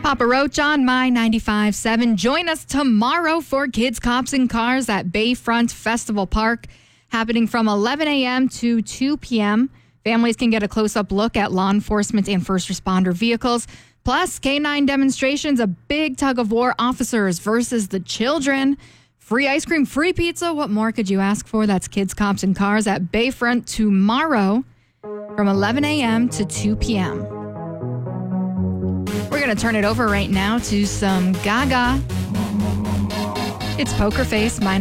Papa Roach on My 95.7. Join us tomorrow for Kids, Cops, and Cars at Bayfront Festival Park, happening from 11 a.m. to 2 p.m. Families can get a close-up look at law enforcement and first responder vehicles, plus K-9 demonstrations, a big tug-of-war, officers versus the children. Free ice cream, free pizza. What more could you ask for? That's Kids, Cops, and Cars at Bayfront tomorrow from 11 a.m. to 2 p.m. We're going to turn it over right now to some Gaga. It's Poker Face, My